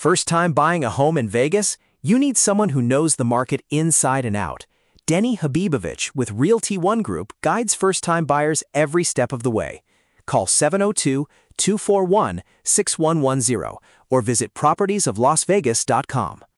First time buying a home in Vegas? You need someone who knows the market inside and out. Denny Habibovich with Realty One Group guides first-time buyers every step of the way. Call 702-241-6110 or visit propertiesoflasvegas.com.